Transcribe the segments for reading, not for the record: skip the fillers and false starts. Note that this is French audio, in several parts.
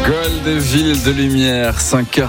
Gold, ville de lumière,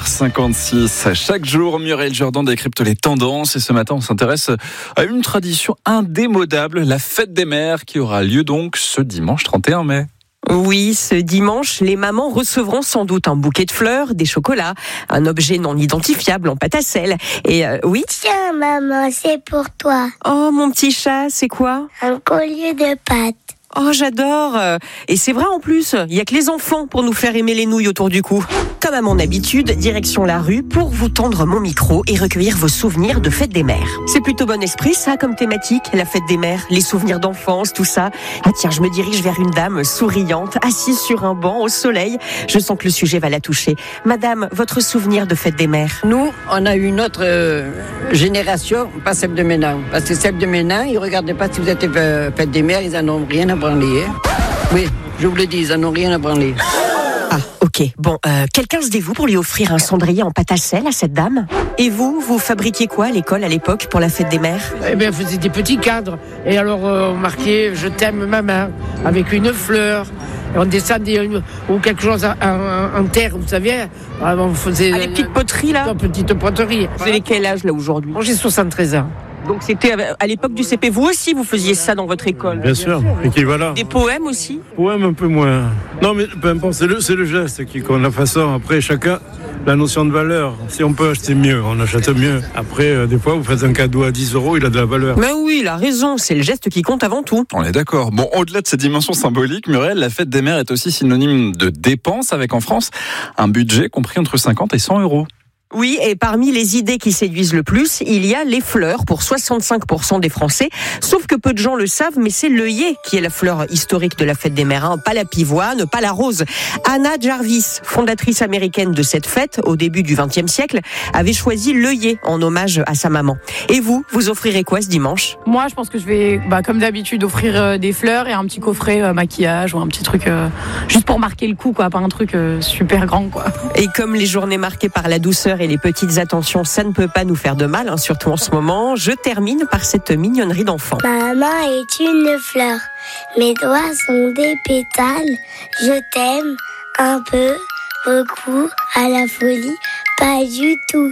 5h56. Chaque jour, Muriel Jourdan décrypte les tendances et ce matin, on s'intéresse à une tradition indémodable, la fête des mères qui aura lieu donc ce dimanche 31 mai. Oui, ce dimanche, les mamans recevront sans doute un bouquet de fleurs, des chocolats, un objet non identifiable en pâte à sel. Et oui. Tiens, maman, c'est pour toi. Oh, mon petit chat, c'est quoi ? Un collier de pâtes. Oh, j'adore. Et c'est vrai en plus, il y a que les enfants pour nous faire aimer les nouilles autour du cou. Comme à mon habitude, direction la rue pour vous tendre mon micro et recueillir vos souvenirs de fête des mères. C'est plutôt bon esprit ça comme thématique, la fête des mères, les souvenirs d'enfance, tout ça. Ah tiens, je me dirige vers une dame souriante, assise sur un banc au soleil. Je sens que le sujet va la toucher. Madame, votre souvenir de fête des mères ? Nous, on a eu une autre génération, pas celle de maintenant. Parce que celle de maintenant, ils ne regardaient pas si vous êtes fête des mères, ils n'en ont rien à branler. Hein. Oui, je vous le dis, ils n'en ont rien à branler. Ah, ok. Bon, quelqu'un se dévoue pour lui offrir un cendrier en pâte à sel à cette dame ? Et vous fabriquiez quoi à l'école à l'époque pour la fête des mères ? Eh bien, on faisait des petits cadres. Et alors, on marquait « Je t'aime, maman » avec une fleur. Et on descendait ou quelque chose en terre, vous savez. On faisait les petites poteries, là ? Petite poterie. Vous avez quel âge, là, aujourd'hui ? J'ai 73 ans. Donc c'était à l'époque du CP. Vous aussi, vous faisiez ça dans votre école ? Bien sûr. Équivalent. Des poèmes aussi ? Poèmes un peu moins. Non, mais peu importe, c'est le geste qui compte, la façon. Après, chacun, la notion de valeur. Si on peut acheter mieux, on achète mieux. Après, des fois, vous faites un cadeau à 10 €, il a de la valeur. Mais oui, il a raison, c'est le geste qui compte avant tout. On est d'accord. Bon, au-delà de ces dimensions symboliques, Muriel, la fête des mères est aussi synonyme de dépenses avec en France un budget compris entre 50 et 100 €. Oui, et parmi les idées qui séduisent le plus, il y a les fleurs pour 65% des Français. Sauf que peu de gens le savent, mais c'est l'œillet qui est la fleur historique de la fête des mères. Pas la pivoine, pas la rose. Anna Jarvis, fondatrice américaine de cette fête au début du XXe siècle, avait choisi l'œillet en hommage à sa maman. Et vous offrirez quoi ce dimanche ? Moi, je pense que je vais, comme d'habitude, offrir des fleurs et un petit coffret maquillage ou un petit truc juste pour marquer le coup, quoi. Pas un truc super grand, quoi. Et comme les journées marquées par la douceur et les petites attentions, ça ne peut pas nous faire de mal, surtout en ce moment. Je termine par cette mignonnerie d'enfant. Maman est une fleur, mes doigts sont des pétales. Je t'aime un peu, beaucoup, à la folie, pas du tout,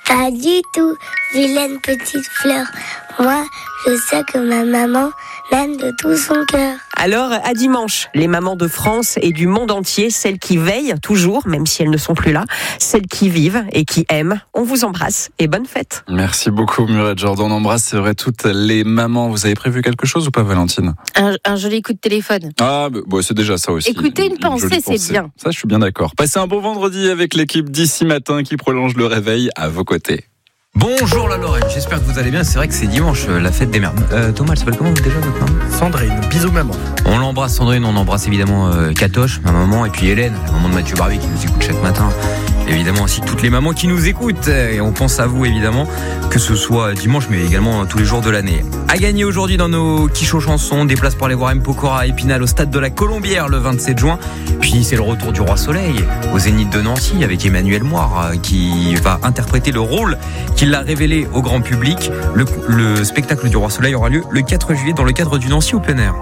vilaine petite fleur. Moi, je sais que ma maman m'aime de tout son cœur. Alors, à dimanche, les mamans de France et du monde entier, celles qui veillent toujours, même si elles ne sont plus là, celles qui vivent et qui aiment, on vous embrasse et bonne fête. Merci beaucoup Muriel Jourdan, on embrasse, c'est vrai, toutes les mamans. Vous avez prévu quelque chose ou pas, Valentine ? Un joli coup de téléphone. Ah, c'est déjà ça aussi. Écoutez une pensée, c'est bien. Ça, je suis bien d'accord. Passez un bon vendredi avec l'équipe d'ici matin qui prolonge le réveil à vos côtés. Bonjour la Lorraine, j'espère que vous allez bien. C'est vrai que c'est dimanche, la fête des mères. Thomas, elle s'appelle comment déjà votre maman ? Sandrine, bisous maman. On l'embrasse Sandrine, on embrasse évidemment Katoche, ma maman, et puis Hélène, la maman de Mathieu Barbie qui nous écoute chaque matin. Évidemment aussi toutes les mamans qui nous écoutent. Et on pense à vous évidemment, que ce soit dimanche mais également tous les jours de l'année. À gagner aujourd'hui dans nos quichots chansons, des places pour aller voir M. Pokora à Épinal au stade de la Colombière le 27 juin. Puis c'est le retour du Roi Soleil au Zénith de Nancy avec Emmanuel Moire qui va interpréter le rôle qu'il a révélé au grand public. Le spectacle du Roi Soleil aura lieu le 4 juillet dans le cadre du Nancy Open Air.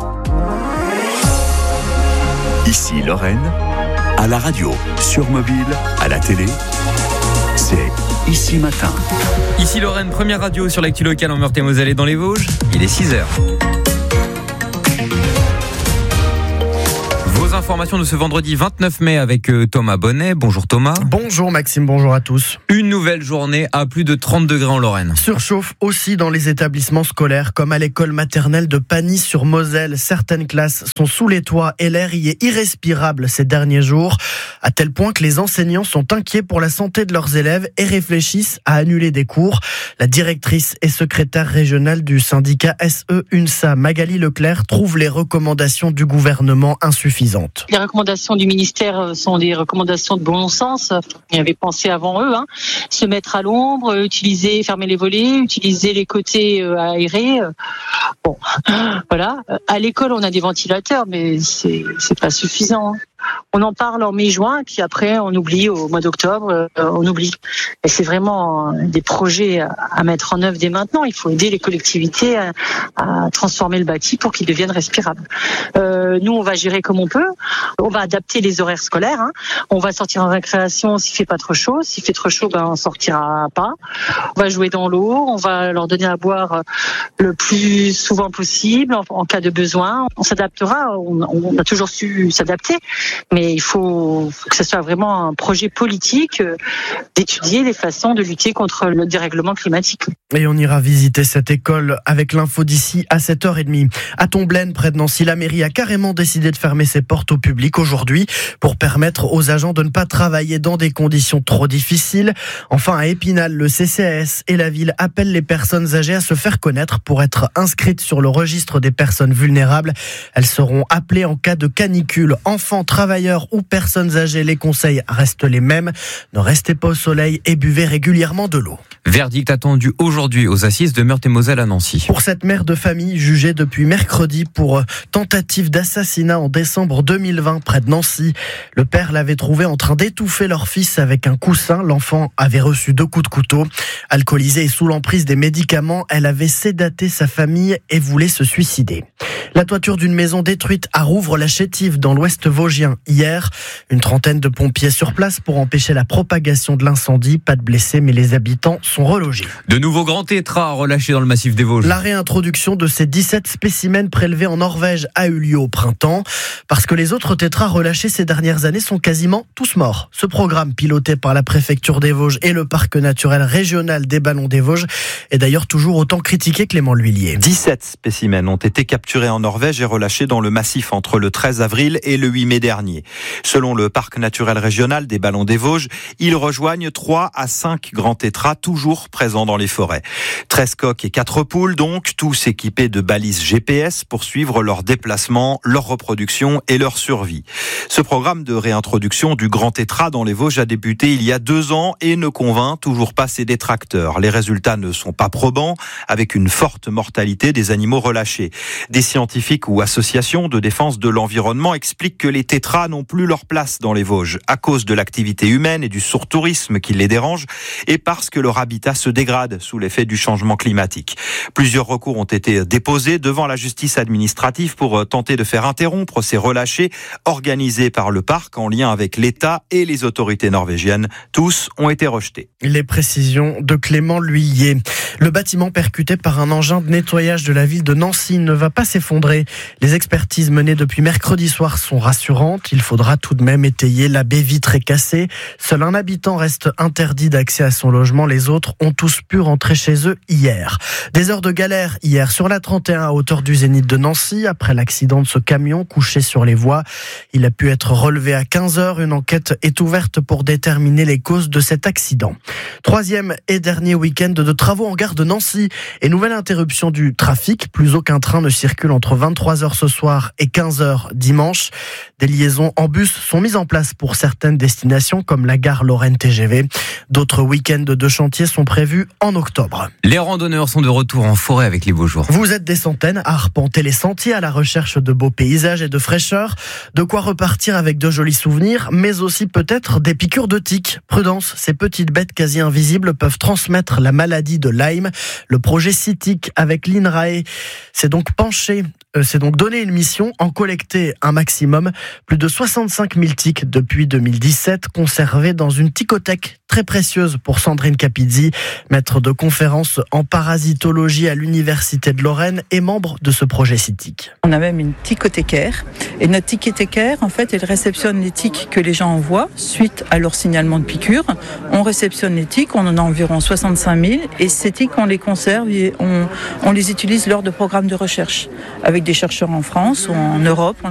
Ici Lorraine, à la radio, sur mobile, à la télé, c'est Ici Matin. Ici Lorraine, première radio sur l'actu locale en Meurthe-et-Moselle et dans les Vosges. Il est 6h. Information de ce vendredi 29 mai avec Thomas Bonnet. Bonjour Thomas. Bonjour Maxime, bonjour à tous. Une nouvelle journée à plus de 30 degrés en Lorraine. Surchauffe aussi dans les établissements scolaires comme à l'école maternelle de Pagny-sur-Moselle. Certaines classes sont sous les toits et l'air y est irrespirable ces derniers jours, à tel point que les enseignants sont inquiets pour la santé de leurs élèves et réfléchissent à annuler des cours. La directrice et secrétaire régionale du syndicat SE-UNSA, Magali Leclerc, trouve les recommandations du gouvernement insuffisantes. Les recommandations du ministère sont des recommandations de bon sens. On y avait pensé avant eux. Se mettre à l'ombre, fermer les volets, utiliser les côtés aérés. Bon, voilà. À l'école, on a des ventilateurs, mais c'est pas suffisant. On en parle en mai-juin, puis après on oublie au mois d'octobre, on oublie. Et c'est vraiment des projets à mettre en œuvre dès maintenant. Il faut aider les collectivités à transformer le bâti pour qu'il devienne respirable. nous, on va gérer comme on peut. On va adapter les horaires scolaires. On va sortir en récréation s'il fait pas trop chaud. S'il fait trop chaud, on sortira pas. On va jouer dans l'eau. On va leur donner à boire le plus souvent possible en cas de besoin. On s'adaptera. On a toujours su s'adapter, mais il faut que ce soit vraiment un projet politique d'étudier les façons de lutter contre le dérèglement climatique. Et on ira visiter cette école avec l'info d'ici à 7h30. À Tomblaine, près de Nancy, la mairie a carrément décidé de fermer ses portes au public aujourd'hui pour permettre aux agents de ne pas travailler dans des conditions trop difficiles. Enfin, à Épinal, le CCAS et la ville appellent les personnes âgées à se faire connaître pour être inscrites sur le registre des personnes vulnérables. Elles seront appelées en cas de canicule. Enfants, travailleurs ou personnes âgées, les conseils restent les mêmes. Ne restez pas au soleil et buvez régulièrement de l'eau. Verdict attendu aujourd'hui aux assises de Meurthe-et-Moselle à Nancy. Pour cette mère de famille jugée depuis mercredi pour tentative d'assassinat en décembre 2020 près de Nancy. Le père l'avait trouvé en train d'étouffer leur fils avec un coussin. L'enfant avait reçu 2 coups de couteau. Alcoolisée et sous l'emprise des médicaments, elle avait sédaté sa famille et voulait se suicider. La toiture d'une maison détruite à Rouvres-la-Chétive dans l'ouest vosgien hier. Une trentaine de pompiers sur place pour empêcher la propagation de l'incendie. Pas de blessés, mais les habitants sont relogés. De nouveaux grands tétras relâchés dans le massif des Vosges. La réintroduction de ces 17 spécimens prélevés en Norvège a eu lieu au printemps. Parce que les autres tétras relâchés ces dernières années sont quasiment tous morts. Ce programme piloté par la préfecture des Vosges et le parc naturel régional des Ballons des Vosges est d'ailleurs toujours autant critiqué. Clément L'Huillier. 17 spécimens ont été capturés en Norvège et relâchés dans le massif entre le 13 avril et le 8 mai dernier. Selon le parc naturel régional des Ballons des Vosges, ils rejoignent 3 à 5 grands tétras toujours présents dans les forêts. 13 coqs et 4 poules donc, tous équipés de balises GPS pour suivre leur déplacement, leur reproduction et leur survie. Ce programme de réintroduction du grand tétra dans les Vosges a débuté il y a 2 ans et ne convainc toujours pas ses détracteurs. Les résultats ne sont pas probants, avec une forte mortalité des animaux relâchés. Des scientifiques ou associations de défense de l'environnement expliquent que les tétras n'ont plus leur place dans les Vosges à cause de l'activité humaine et du surtourisme qui les dérange et parce que leur habitat se dégrade sous l'effet du changement climatique. Plusieurs recours ont été déposés devant la justice administrative pour tenter de faire interrompre ces relâchés organisés par le parc en lien avec l'État et les autorités norvégiennes. Tous ont été rejetés. Les précisions de Clément L'Huillier. Le bâtiment percuté par un engin de nettoyage de la ville de Nancy ne va pas s'effondrer. Les expertises menées depuis mercredi soir sont rassurantes. Il faudra tout de même étayer la baie vitrée cassée. Seul un habitant reste interdit d'accès à son logement. Les autres ont tous pu rentrer chez eux hier. Des heures de galère hier sur la 31 à hauteur du Zénith de Nancy après l'accident de ce camion couché sur les voies. Il a pu être relevé à 15h. Une enquête est ouverte pour déterminer les causes de cet accident. 3e et dernier week-end de travaux en gare de Nancy et nouvelle interruption du trafic. Plus aucun train ne circule entre 23h ce soir et 15h dimanche. Des liaisons en bus sont mises en place pour certaines destinations comme la gare Lorraine TGV. D'autres week-ends de chantier sont prévus en octobre. Les randonneurs sont de retour en forêt avec les Vosgeois. Vous êtes des centaines à arpenter les sentiers à la recherche de beaux paysages et de fraîcheur. De quoi repartir avec de jolis souvenirs, mais aussi peut-être des piqûres de tiques. Prudence, ces petites bêtes quasi invisibles peuvent transmettre la maladie de Lyme. Le projet CITIC avec l'INRAE s'est donc donné une mission, en collecter un maximum. Plus de 65 000 tiques depuis 2017, conservées dans une ticothèque très précieuse pour Sandrine Capizzi, maître de conférence en parasitologie à l'Université de Lorraine et membre de ce projet CITIC. On a même une ticothécaire. Et notre ticothécaire, en fait, elle réceptionne les tiques que les gens envoient suite à leur signalement de piqûre. On réceptionne les tiques, on en a environ 65 000. Et ces tiques, on les conserve et on les utilise lors de programmes de recherche avec des chercheurs en France ou en Europe.